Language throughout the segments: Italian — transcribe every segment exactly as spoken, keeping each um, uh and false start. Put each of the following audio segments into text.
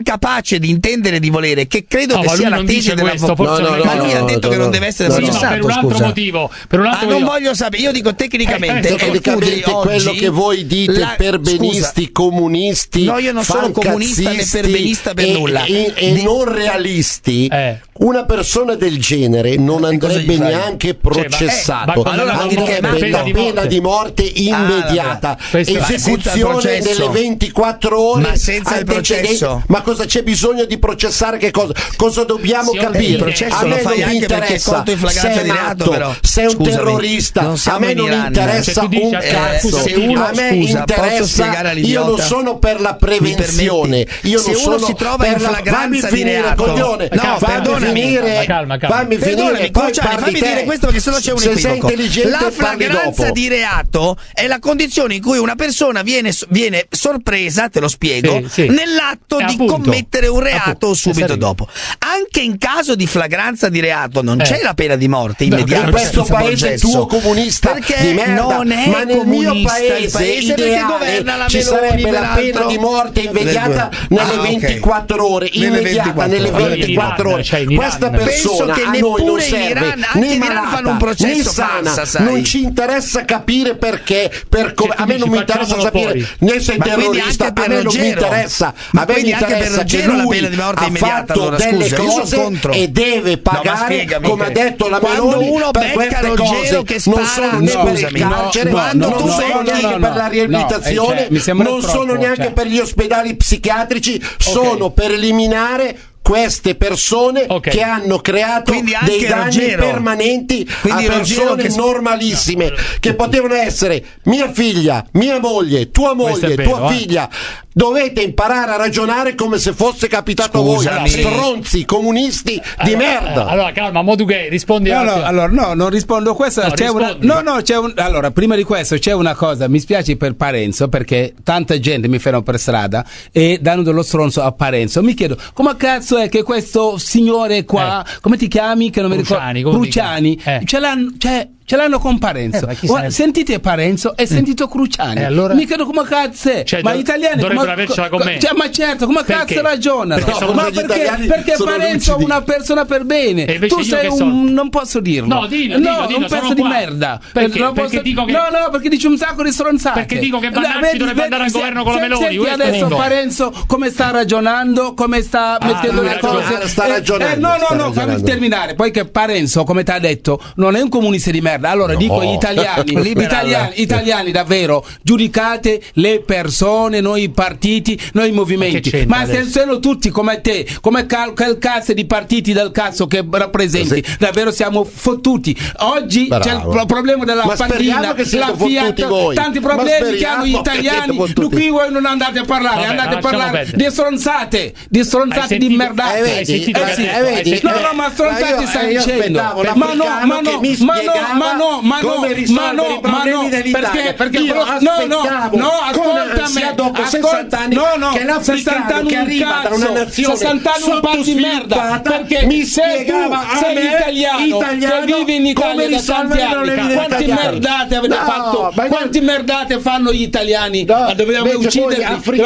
capace di intendere e di volere, che credo no, che sia la tesi dell'avvocato. No, no, no, ma lui no, ha detto no, che no, non deve essere no, processato. no, per un altro scusa. motivo. Per un altro ah, non motivo. voglio sapere. Io dico tecnicamente. Eh, tecnicamente quello oggi, che voi dite la, perbenisti, scusa, comunisti, no, io non sono comunista né perbenista per e, nulla. E, e Di... non realisti. Eh. Una persona del genere non andrebbe neanche processato, cioè, ma, eh, ma andrebbe la pena, la pena di morte immediata, ah, esecuzione nelle ventiquattro ore, ma senza il processo. Ma cosa c'è bisogno di processare? Che cosa? Cosa dobbiamo sì, capire? Il processo a me lo fai non anche interessa in flagranza di reato, però. sei un Scusami, terrorista, a me non Iran. interessa Cioè, un dici, cazzo. Eh, se uno, a me scusa, interessa, io non sono per la prevenzione, io se non uno sono si trova in flagranza di reato, coglione, no, fammi finire, calma, calma. fammi finire, poi Cruciani, fammi te. dire questo perché sennò c'è un Se sei equivoco. intelligente, La flagranza di reato è la condizione in cui una persona viene, viene sorpresa, te lo spiego, sì, sì. nell'atto eh, di appunto, commettere un reato appunto, subito dopo. Anche in caso di flagranza di reato non eh. c'è la pena di morte immediata. In questo paese tuo comunista perché di merda, non è ma nel mio paese, il paese ideale la ci Meloni, sarebbe la peraltro. pena di morte immediata nelle ah, ventiquattro okay. ore, immediata nelle ventiquattro ore. Cioè Questa persona a noi non serve né malata né sana, non ci interessa capire perché, per come, a me non mi interessa sapere né se è terrorista, a me non mi interessa, a me mi interessa che lui ha fatto delle cose e deve pagare, come ha detto la Meloni, per queste cose. Non sono né per il carcere, non sono neanche per la riabilitazione, non sono neanche per gli ospedali psichiatrici, sono per eliminare queste persone okay. che hanno creato dei danni Ruggero. permanenti Quindi a persone che... normalissime no. che potevano essere mia figlia, mia moglie, tua moglie, vero, tua eh? figlia. Dovete imparare a ragionare come se fosse capitato Scusami. a voi, stronzi comunisti allora, di merda. Allora, calma, Modu Gay, rispondi. No, no, allora, no, non rispondo a questo. No, c'è una, no, no, c'è un, allora, prima di questo c'è una cosa, mi spiace per Parenzo, perché tanta gente mi ferma per strada e danno dello stronzo a Parenzo. Mi chiedo, come cazzo è che questo signore qua, eh. come ti chiami? Che non mi ricordo. Cruciani, eh. ce l'hanno, cioè, ce l'hanno con Parenzo. Eh, Ora, sentite Parenzo e sentito Cruciani. Eh, allora... Mi chiedo come cazzo è. Cioè, ma gli italiani dovrebbero avercela con me. Cioè, ma certo, come perché? cazzo ragionano? Perché ma perché, perché Parenzo è una persona per bene. Tu sei un sono... non posso dirlo. No, dillo, no, dillo, dillo, un pezzo di qua. merda. Perché? Non Perché posso... dico che... No, no, perché dici un sacco di stronzate. Perché dico che Bannacci dovrebbe andare al governo con la Meloni. Senti adesso Parenzo come sta ragionando, come sta ah, mettendo le cose. Sta ragionando. Eh, no, no, no, fammi terminare. Poi che Parenzo, come ti ha detto, non è un comunista di merda. Allora dico gli italiani Italiani, italiani davvero, giudicate le persone, noi i partiti, noi i movimenti, ma se sono tutti come te, come cal- quel cazzo di partiti del cazzo che rappresenti, sì. davvero siamo fottuti. Oggi Bravo. c'è il pro- problema della ma pantina, che la Fiat, voi. tanti problemi che hanno gli italiani, di cui voi non andate a parlare, Vabbè, andate a parlare di stronzate, di stronzate di merdate. Eh, vedi, eh, sì. eh, vedi, no, no, ma stronzate stai dicendo, ma no, ma no, ma no, ma no, ma no. Ma no, ma no, perché, perché io no, no, no, ascoltami, dopo sessanta anni no, no, che l'africano che arriva da una nazione sessanta anni un po' di merda, perché mi se tu sei italiano, italiano che vivi in Italia da tanti anni, quanti merdate avete no, fatto, quanti merdate fanno gli italiani, no, dobbiamo ucciderli,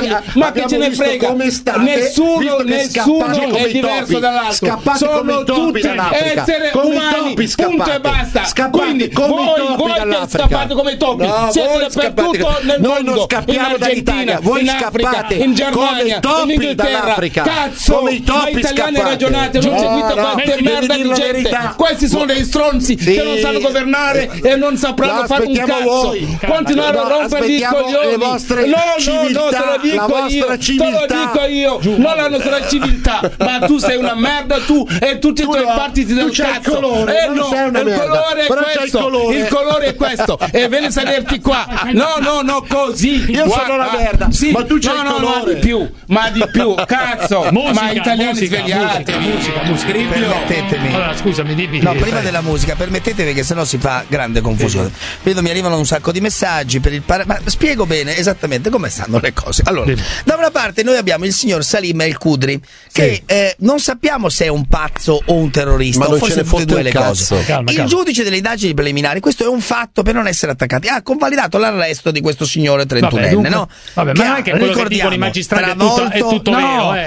ma che ce ne frega, nessuno, nessuno è diverso dall'altro, sono tutti esseri umani, punto e basta. Quindi voi, voi che scappate come topi, no, siete dappertutto nel noi mondo, non scappiamo in Argentina, voi in Africa, scappate in Germania, in Inghilterra. Cazzo, come i topi ma italiani scappate. ragionate, non no, seguite no, queste merda di gente. Verità. Questi sono dei stronzi sì. che non sanno governare e non sapranno no, fare un cazzo. Voi. Continuare no, a rompere i coglioni. Le vostre no, civiltà, no, no, te lo dico io. Te lo dico io. Non la nostra civiltà, ma tu sei una merda tu e tutti i tuoi partiti del cazzo. Eh no, il colore è questo. Il colore è questo e vieni a sederti qua. No, no, no, così. Io Guarda, sono la merda, sì, ma tu c'hai no, il no, colore. Ma di più, ma di più, cazzo. Musica, ma italiani musica, svegliate. Musica, musica, musica. Permettetemi. Allora, scusami, dimmi. No, prima della musica, permettetemi che sennò si fa grande confusione. Vedo mi arrivano un sacco di messaggi per il par- ma spiego bene esattamente come stanno le cose. Allora, sì. da una parte noi abbiamo il signor Salim El Kudri che sì. eh, non sappiamo se è un pazzo o un terrorista, ma o forse tutte e due le cazzo. cose. Calma, il calma. giudice delle indagini preliminari, questo è un fatto per non essere attaccati, ha convalidato l'arresto di questo signore trentunenne, vabbè, dunque, no? Vabbè, ma non è che quello che dicono i magistrati è tutto, è tutto no, vero, eh.